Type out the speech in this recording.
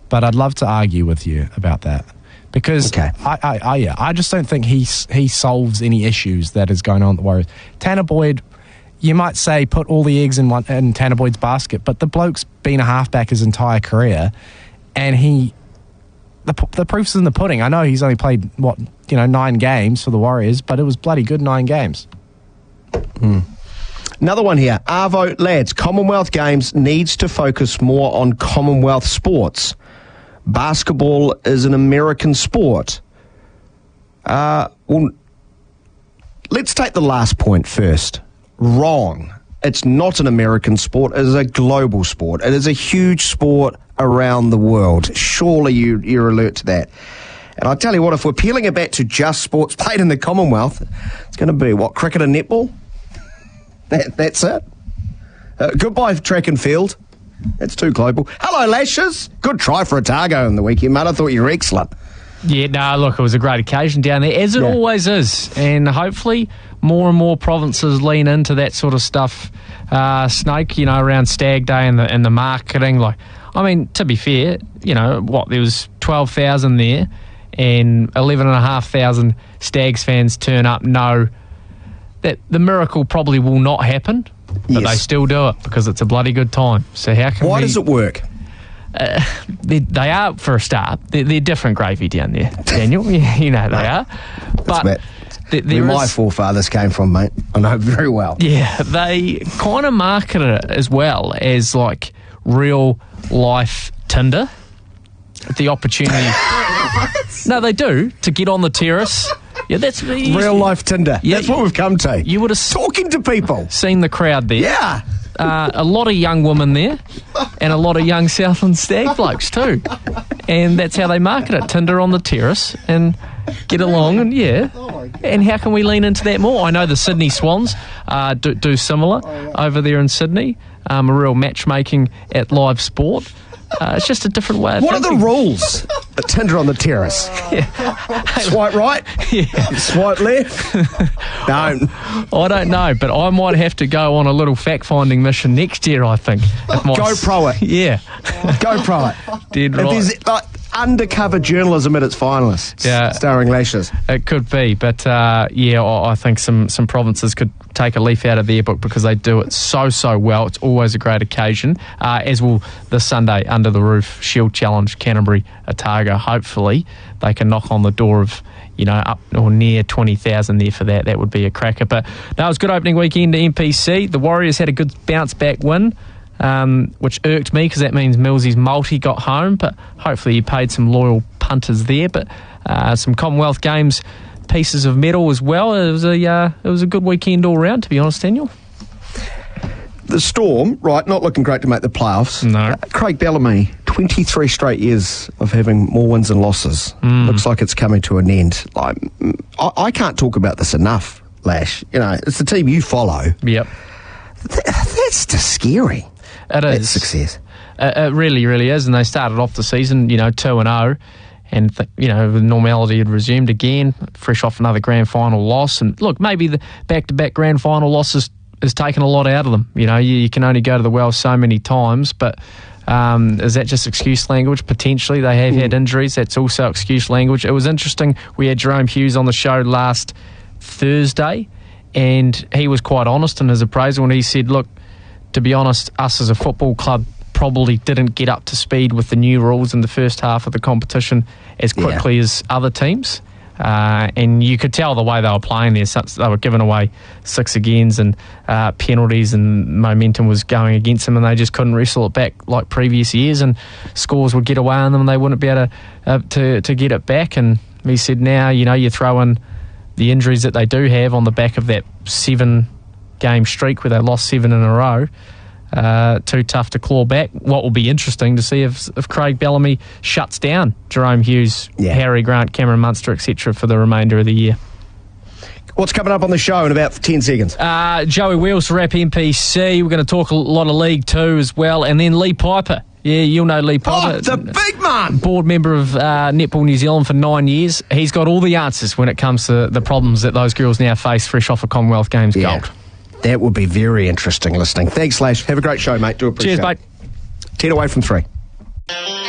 but I'd love to argue with you about that. Because I just don't think he solves any issues that is going on at the Warriors. Tanner Boyd, you might say put all the eggs in Tanner Boyd's basket, but the bloke's been a halfback his entire career, and the proof's in the pudding. I know he's only played 9 games for the Warriors, but it was bloody good 9 games. Another one here. Arvo, lads, Commonwealth Games needs to focus more on Commonwealth sports. Basketball is an American sport. Well, let's take the last point first. Wrong. It's not an American sport. It is a global sport. It is a huge sport around the world. Surely you're alert to that. And I tell you what, if we're peeling it back to just sports played in the Commonwealth, it's going to be, cricket and netball? That's it. Goodbye, track and field. That's too global. Hello, Lashes. Good try for Otago in the weekend, mate. I thought you were excellent. Yeah, no, look, it was a great occasion down there, as it always is. And hopefully more and more provinces lean into that sort of stuff, Snake, around Stag Day and the marketing. To be fair, there was 12,000 there, and 11,500 Stags fans turn up, know that the miracle probably will not happen. But they still do it because it's a bloody good time. So why does it work? They are, for a start, they're different gravy down there, Daniel. They are. But where my forefathers came from, mate. I know very well. Yeah, they kind of market it as well as real life Tinder. The opportunity. No, they do, to get on the terrace. Yeah, that's real life Tinder. Yeah, that's what we've come to. You would have talking to people, seen the crowd there. Yeah, a lot of young women there, and a lot of young Southland Stag blokes too. And that's how they market it: Tinder on the terrace, and get along. And and how can we lean into that more? I know the Sydney Swans do similar over there in Sydney. A real matchmaking at live sport. It's just a different way of What thinking. are the rules at Tinder on the terrace? Swipe right? Swipe left? Don't. I don't know, but I might have to go on a little fact-finding mission next year, I think. GoPro it. Yeah. GoPro it. Dead right. There's undercover journalism at its finest, starring Lashes. It could be, but I think some provinces could take a leaf out of their book because they do it so well. It's always a great occasion, as will the Sunday Under the Roof Shield Challenge, Canterbury, Otago. Hopefully they can knock on the door of up or near 20,000 there for that. That would be a cracker. But no, it was a good opening weekend to MPC. The Warriors had a good bounce-back win, which irked me because that means Millsy's multi got home, but hopefully he paid some loyal punters there. But some Commonwealth Games pieces of medal as well. It was a good weekend all round, to be honest, Daniel. The Storm, not looking great to make the playoffs. No. Craig Bellamy, 23 straight years of having more wins than losses. Looks like it's coming to an end. I can't talk about this enough, Lash. It's the team you follow. Yep. That's just scary. It is. That's success. It really, really is. And they started off the season, 2-0. And, the normality had resumed again, fresh off another grand final loss. And, look, maybe the back-to-back grand final losses has taken a lot out of them. You can only go to the well so many times, but is that just excuse language? Potentially. They have had injuries. That's also excuse language. It was interesting. We had Jerome Hughes on the show last Thursday, and he was quite honest in his appraisal, and he said, look, to be honest, us as a football club probably didn't get up to speed with the new rules in the first half of the competition as quickly as other teams. And you could tell the way they were playing there. They were giving away 6 agains and penalties, and momentum was going against them, and they just couldn't wrestle it back like previous years, and scores would get away on them and they wouldn't be able to get it back. And he said now, you throw in the injuries that they do have on the back of that 7-game streak where they lost 7 in a row. Too tough to claw back. What will be interesting to see if Craig Bellamy shuts down Jerome Hughes, Harry Grant, Cameron Munster, etc. for the remainder of the year. What's coming up on the show in about 10 seconds? Joey Wheels to wrap MPC. We're going to talk a lot of League 2 as well. And then Lee Piper. Yeah, you'll know Lee Piper. Oh, the big man! Board member of Netball New Zealand for 9 years. He's got all the answers when it comes to the problems that those girls now face fresh off a Commonwealth Games gold. That would be very interesting listening. Thanks, Lash. Have a great show, mate. Do appreciate it. Cheers, mate. 10 away from 3.